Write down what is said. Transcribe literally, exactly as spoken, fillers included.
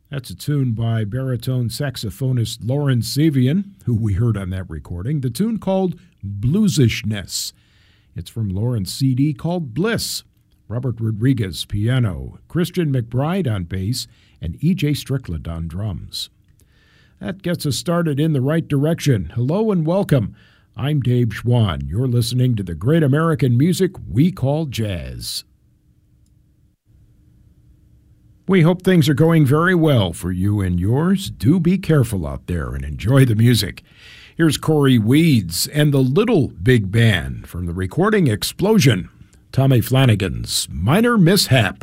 That's a tune by baritone saxophonist Lauren Savian, who we heard on that recording. The tune called Bluesishness. It's from Lauren's C D called Bliss. Robert Rodriguez, piano, Christian McBride on bass, and E J Strickland on drums. That gets us started in the right direction. Hello and welcome. I'm Dave Schwann. You're listening to the great American music we call jazz. We hope things are going very well for you and yours. Do be careful out there and enjoy the music. Here's Corey Weeds and the Little Big Band from the recording Explosion, Tommy Flanagan's Minor Mishap.